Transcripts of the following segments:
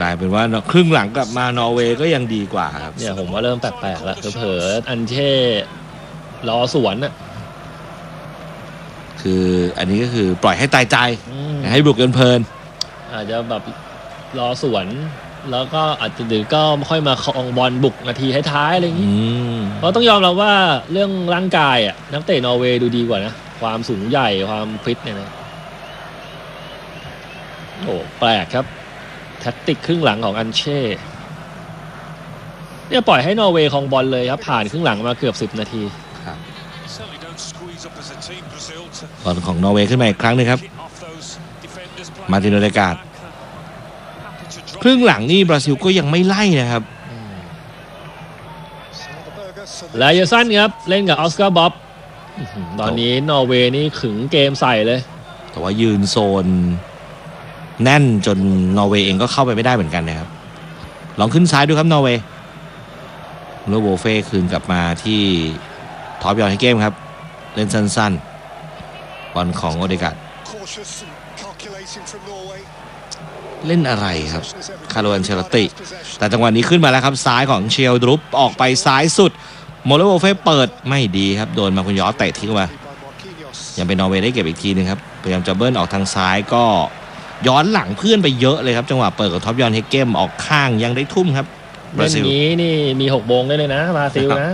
ายเป็นว่าครึ่งหลังกลับมานอร์เวย์ก็ยังดีกว่าครับเนี่ยผมว่าเริ่มแปลกๆแล้วเผลอๆอันเช่รอสวนน่ะคืออันนี้ก็คือปล่อยให้ตายใจให้บุกเพลินอาจจะแบบรอสวนแล้วก็อาจจะดึกก็ค่อยมาครองบอลบุกนาทีท้ายๆอะไรอย่างนี้เพราะต้องยอมรับว่าเรื่องร่างกายอ่ะนักเตะนอร์เวย์ดูดีกว่านะความสูงใหญ่ความฟิตเนี่ยนะโอ้แปลกครับแท็กติกครึ่งหลังของอันเช่เนี่ยปล่อยให้นอร์เวย์ครองบอลเลยครับผ่านครึ่งหลังมาเกือบ10 นาทีบอลของนอร์เวย์ขึ้นมาอีกครั้งนึงครับมาร์ติน โอเดการ์ดครึ่งหลังนี่บราซิลก็ยังไม่ไล่นะครับและเยสันครับเล่นกับออสการ์บ๊อบตอนนี้นอร์เวย์นี่ขึงเกมใส่เลยแต่ว่ายืนโซนแน่นจนนอร์เวย์เองก็เข้าไปไม่ได้เหมือนกันนะครับลองขึ้นซ้ายดูครับนอร์เวย์โลโบเฟ่คืนกลับมาที่ท็อปยอนให้เกมครับเล่นสั้นๆบอลของโอเดการ์ดเล่นอะไรครับคาร์โล อันเชลติแต่จังหวะนี้ขึ้นมาแล้วครับซ้ายของเชลดรุปออกไปซ้ายสุดโมโลโบเฟ่เปิดไม่ดีครับโดนมาคุณยอเตะทิ้งมายังเป็นนอร์เวย์ได้เก็บอีกทีนึงครับพยายามจะเบิ้ลออกทางซ้ายก็ย้อนหลังเพื่อนไปเยอะเลยครับจังหวะเปิดกับท็อปยอนเฮเกมออกข้างยังได้ทุ่มครับบราซิลนี้นี่มี6 โมงได้เลยนะบราซิลนะ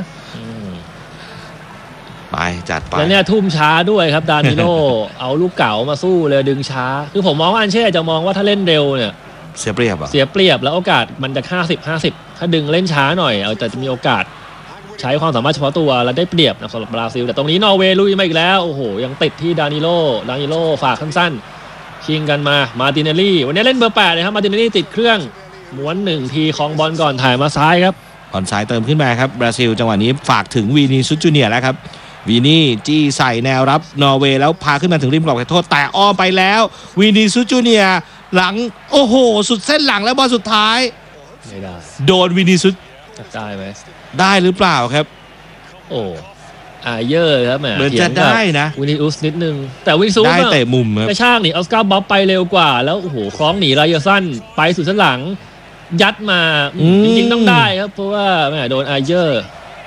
ไปจัดไปแล้วเนี่ยทุ่มช้าด้วยครับดานิโล เอาลูกเก๋ามาสู้เลยดึงช้าคือผมมองว่าอันเช่จะมองว่าถ้าเล่นเร็วเนี่ยเสียเปรียบแล้วโอกาสมันจะ50-50ถ้าดึงเล่นช้าหน่อยจะมีโอกาสใช้ความสามารถเฉพาะตัวแล้วได้เปรียบนะสำหรับบราซิลแต่ตรงนี้นอร์เวย์ลุยมาอีกแล้วโอ้โหยังติดที่ดานิโลฝากสั้นๆชิงกันมาติเนลลี่วันนี้เล่นเบอร์8เลยครับมาติเนลลี่ติดเครื่องม้วน1ทีครองบอลก่อนถ่ายมาซ้ายครับบอลซ้ายเติมขึ้นมาครับบราซิลจังหวะนี้ฝากถึงวีนีซุสจูเนียร์แล้วครับวีนี่จี้ใส่แนวรับนอร์เวย์แล้วพาขึ้นมาถึงริมกรอบเขตโทษแต่อ้อมไปแล้ววีนีซุสจูเนียร์หลังโอ้โหสุดเส้นหลังแล้วบอลสุดท้ายไม่ได้โดนวีนีซุสได้ไหมได้หรือเปล่าครับโอ้เยอะครับเหมือนจะได้นะวินิอุสนิดนึงแต่วินิอุสได้เตะมุมครับกระชากหนีออสการ์บ๊อบไปเร็วกว่าแล้วโอ้โหคล้องหนีไรเยอร์สันไปสุดเส้นหลังยัดมาจริงๆต้องได้ครับเพราะว่าแม่โดนเยอะ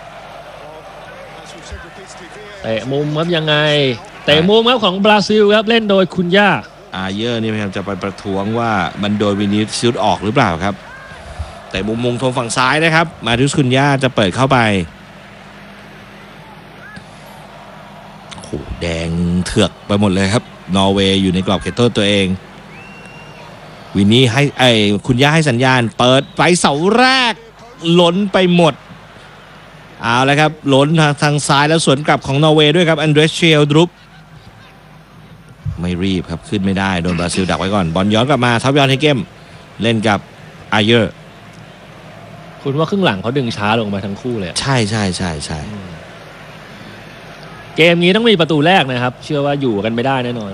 เตะมุมครับยังไงเตะมุมครับของบราซิลครับเล่นโดยคุณย่าเยอะนี่พยายามจะไปประท้วงว่ามันโดนวินิซุสออกหรือเปล่าครับแต่มุมทางฝั่งซ้ายนะครับมาทิสคุณย่าจะเปิดเข้าไปโอ้โหแดงเถือกไปหมดเลยครับนอร์เวย์อยู่ในกรอบเขตโทษตัวเองวินนี่ให้คุณย่าให้สัญญาณเปิดไปเสาแรกล้นไปหมดเอาละครับล้นทางซ้ายแล้วสวนกลับของนอร์เวย์ด้วยครับอันเดรสเชลดรุปไม่รีบครับขึ้นไม่ได้โดนบราซิลดักไว้ก่อนบอลย้อนกลับมาท็อปยอนให้เกมเล่นกับเยอร์คุณว่าครึ่งหลังเขาดึงช้าลงมาทั้งคู่เลยใช่เกมนี้ต้องมีประตูแรกนะครับเชื่อว่าอยู่กันไม่ได้แน่นอน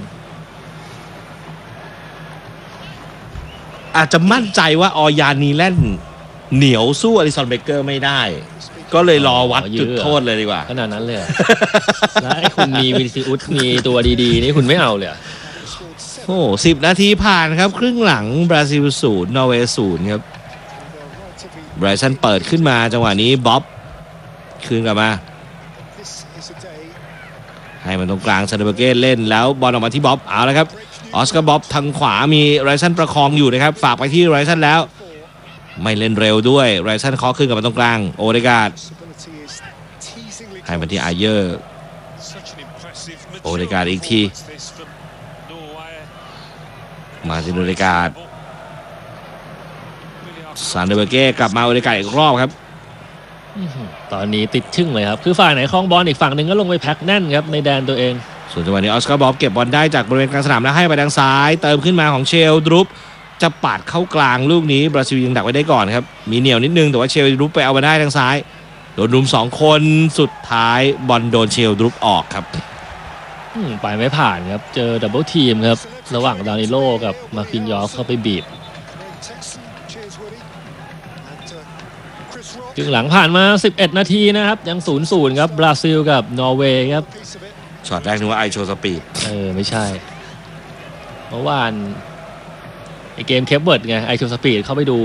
อาจจะมั่นใจว่ายานีแลนเหนียวสู้อลิสันเบเกอร์ไม่ได้ก็เลยรอวัดจุดโทษเลยดีกว่าขนาดนั้นเลยแล้วให้คุณมีวินิอุสมีตัวดีๆนี่คุณไม่เอาเลยโอ้10 นาทีผ่านครับครึ่งหลังบราซิล0นอร์เวย์0ครับไบรซันเปิดขึ้นมาจังหวะนี้บ๊อบคืนกลับมาให้มันตรงกลางซาเดเบเก้เล่นแล้วบอลออกมาที่บ๊อบเอาละครับออสการ์บ๊อบทางขวามีไรซันประคองอยู่นะครับฝากไปที่ไรซันแล้วไม่เล่นเร็วด้วยไรซันเคาะขึ้นกับมาตรงกลางโอเดการ์ดให้มาที่เยอร์โอเดการ์ดอีกทีมาที่โอเดการ์ดซานเดเบเก้กลับมาโอเดการ์ดอีกรอบครับตอนนี้ติดชึ่งเลยครับคือฝ่ายไหนคล้องบอลอีกฝั่งหนึ่งก็ลงไปแพ็คแน่นครับในแดนตัวเองส่วนจังหวะนี้ออสการ์บ๊อบเก็บบอลได้จากบริเวณกลางสนามแล้วให้ไปทางซ้ายเติมขึ้นมาของเชลดรุปจะปาดเข้ากลางลูกนี้บราซิลยังดักไว้ได้ก่อนครับมีเหนียวนิดนึงแต่ว่าเชลดรุปไปเอามาได้ทางซ้ายโดนรุม2 คนสุดท้ายบอลโดนเชลดรุปออกครับไปไม่ผ่านครับเจอดับเบิลทีมครับระหว่างดานิโลกับมาคินยอฟเข้าไปบีบครึ่งหลังผ่านมา11 นาทีนะครับยัง0-0ครับบราซิลกับนอร์เวย์ครับช็อตแรกนึกว่าโชว์สปีดไม่ใช่เมื่อวานไอเกมเคปเวิร์ดไงโชว์สปีดเข้าไปดู